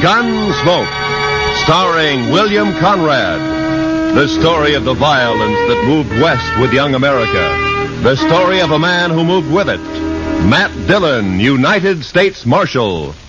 Gunsmoke, starring William Conrad. The story of the violence that moved west with young America. The story of a man who moved with it. Matt Dillon, United States Marshal.